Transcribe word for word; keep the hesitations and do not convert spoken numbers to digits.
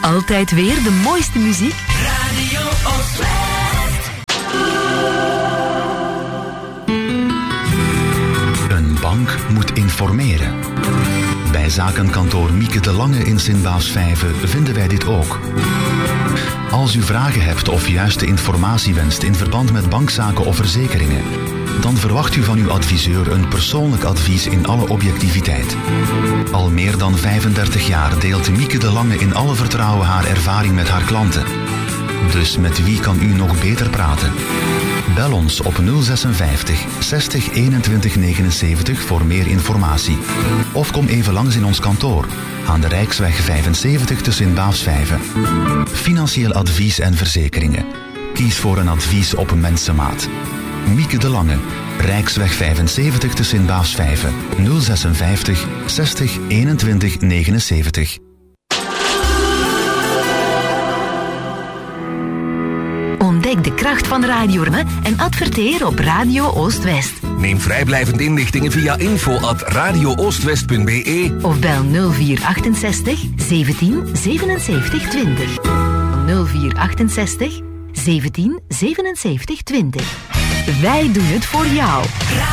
Altijd weer de mooiste muziek. Radio Oost-West. Een bank moet informeren. Bij zakenkantoor Mieke de Lange in Sint-Baafsvijve vinden wij dit ook. Als u vragen hebt of juiste informatie wenst in verband met bankzaken of verzekeringen, dan verwacht u van uw adviseur een persoonlijk advies in alle objectiviteit. Al meer dan vijfendertig jaar deelt Mieke de Lange in alle vertrouwen haar ervaring met haar klanten. Dus met wie kan u nog beter praten? Bel ons op nul vijfenzestig zestig eenentwintig negenenzeventig voor meer informatie. Of kom even langs in ons kantoor aan de Rijksweg vijfenzeventig te Sint-Baafsvijve. Financieel advies en verzekeringen. Kies voor een advies op mensenmaat. Mieke de Lange, Rijksweg vijfenzeventig te Sint-Baafsvijve, nul vijfenzestig zestig eenentwintig negenenzeventig. Ontdek de kracht van Radio en adverteer op Radio Oost-West. Neem vrijblijvend inlichtingen via info at radio oostwest punt b e of bel nul vier achtenzestig zeventien zevenenzeventig twintig. nul vier achtenzestig zeventien zevenenzeventig twintig. Wij doen het voor jou.